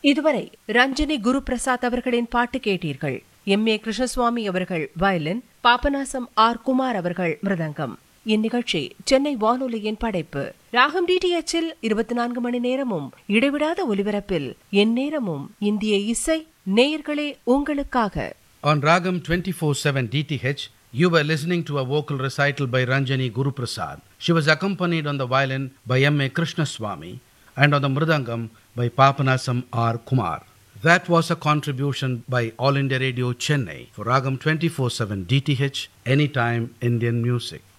இதுவரை ரஞ்சனி குரு பிரசாத் அவர்களின் பாட்டு கேட்டீர்கள். M.A. கிருஷ்ணசுவாமி அவர்கள் வயலின், பாபநாசம் R. குமார் அவர்கள் மிருதங்கம். இந்நிகழ்ச்சி சென்னை வானொலியின் படைப்பு. ராகம் DTH-இல் 24 மணி நேரமும் இடைவிடாத ஒலிபரப்பில் எந்நேரமும் இந்திய இசை நேயர்களே உங்களுக்காக. On Ragam 24/7 DTH, you were listening to a vocal recital by Ranjani Guru Prasad. She was accompanied on the violin by M.A. Krishnaswamy and on the mridangam by Papanasam R. Kumar. That was a contribution by All India Radio Chennai for Ragam 24/7 DTH, Anytime Indian Music.